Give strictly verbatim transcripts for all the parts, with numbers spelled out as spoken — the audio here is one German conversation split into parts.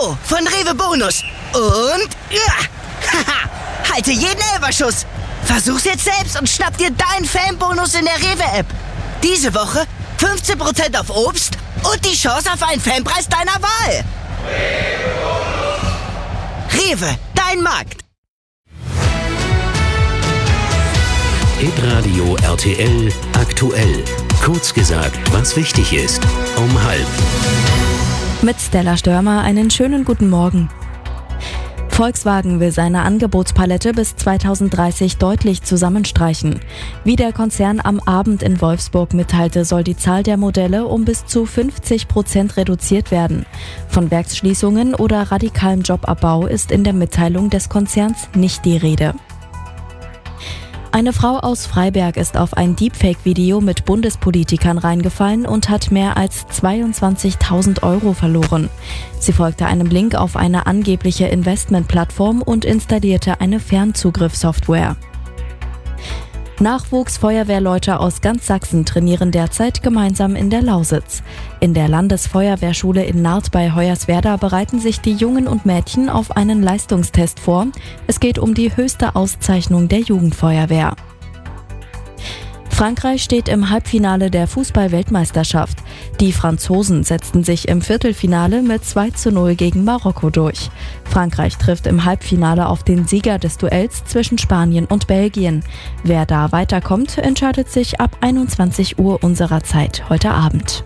Abo von Rewe Bonus. Und ja, haha, halte jeden Elferschuss. Versuch's jetzt selbst und schnapp dir deinen Fanbonus in der Rewe-App. Diese Woche fünfzehn Prozent auf Obst und die Chance auf einen Fanpreis deiner Wahl. Rewe, dein Markt. Hitradio R T L aktuell. Kurz gesagt, was wichtig ist. Um halb. Mit Stella Störmer einen schönen guten Morgen. Volkswagen will seine Angebotspalette bis zweitausenddreißig deutlich zusammenstreichen. Wie der Konzern am Abend in Wolfsburg mitteilte, soll die Zahl der Modelle um bis zu fünfzig Prozent reduziert werden. Von Werksschließungen oder radikalem Jobabbau ist in der Mitteilung des Konzerns nicht die Rede. Eine Frau aus Freiberg ist auf ein Deepfake-Video mit Bundespolitikern reingefallen und hat mehr als zweiundzwanzigtausend Euro verloren. Sie folgte einem Link auf eine angebliche Investmentplattform und installierte eine Fernzugriffssoftware. Nachwuchsfeuerwehrleute aus ganz Sachsen trainieren derzeit gemeinsam in der Lausitz. In der Landesfeuerwehrschule in Naht bei Hoyerswerda bereiten sich die Jungen und Mädchen auf einen Leistungstest vor. Es geht um die höchste Auszeichnung der Jugendfeuerwehr. Frankreich steht im Halbfinale der Fußball-Weltmeisterschaft. Die Franzosen setzten sich im Viertelfinale mit zwei zu null gegen Marokko durch. Frankreich trifft im Halbfinale auf den Sieger des Duells zwischen Spanien und Belgien. Wer da weiterkommt, entscheidet sich ab einundzwanzig Uhr unserer Zeit heute Abend.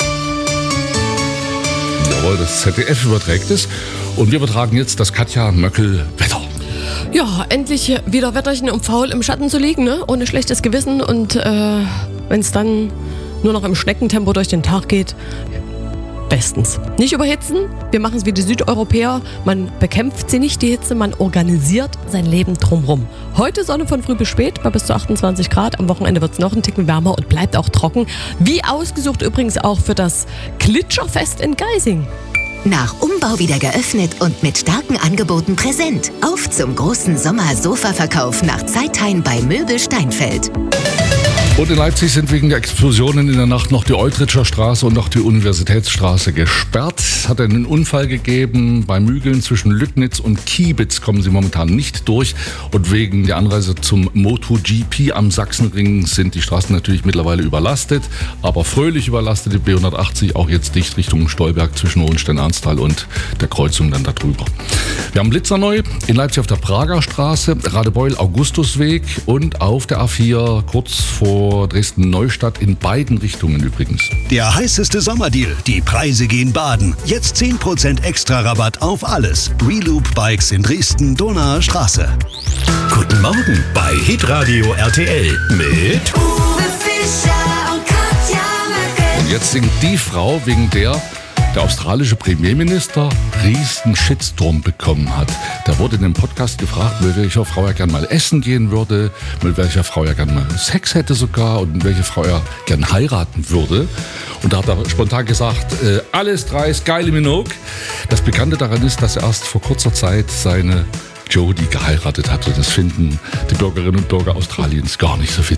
Jawohl, das Z D F überträgt es. Und wir übertragen jetzt das Katja Möckel-Wetter. Ja, endlich wieder Wetterchen, um faul im Schatten zu liegen, ne? Ohne schlechtes Gewissen. Und äh, wenn es dann nur noch im Schneckentempo durch den Tag geht, bestens. Nicht überhitzen, wir machen es wie die Südeuropäer. Man bekämpft sie nicht, die Hitze, man organisiert sein Leben drumherum. Heute Sonne von früh bis spät bei bis zu achtundzwanzig Grad. Am Wochenende wird es noch ein Ticken wärmer und bleibt auch trocken. Wie ausgesucht übrigens auch für das Glitscherfest in Geising. Nach Umbau wieder geöffnet und mit starken Angeboten präsent. Auf zum großen Sommer-Sofa-Verkauf nach Zeithain bei Möbel Steinfeld. Und in Leipzig sind wegen der Explosionen in der Nacht noch die Eutritscher Straße und auch die Universitätsstraße gesperrt. Es hat einen Unfall gegeben bei Mügeln zwischen Lüttnitz und Kiebitz, kommen sie momentan nicht durch. Und wegen der Anreise zum MotoGP am Sachsenring sind die Straßen natürlich mittlerweile überlastet, aber fröhlich überlastet die B hundertachtzig auch jetzt dicht Richtung Stolberg zwischen Hohenstein-Arnstal und der Kreuzung dann darüber. Wir haben Blitzer neu in Leipzig auf der Prager Straße, Radebeul-Augustusweg und auf der A vier kurz vor Dresden-Neustadt in beiden Richtungen übrigens. Der heißeste Sommerdeal. Die Preise gehen baden. Jetzt zehn Prozent extra Rabatt auf alles. Reloop Bikes in Dresden, Donauer Straße. Guten Morgen bei Hitradio R T L mit Uwe Fischer und Katja Möckel. Und jetzt singt die Frau, wegen der der australische Premierminister riesen Shitstorm bekommen hat. Da wurde in dem Podcast gefragt, mit welcher Frau er gern mal essen gehen würde, mit welcher Frau er gern mal Sex hätte sogar und mit welcher Frau er gern heiraten würde. Und da hat er spontan gesagt, äh, alles drei ist geile Minogue. Das Bekannte daran ist, dass er erst vor kurzer Zeit seine Jodie geheiratet hatte. Das finden die Bürgerinnen und Bürger Australiens gar nicht so fit.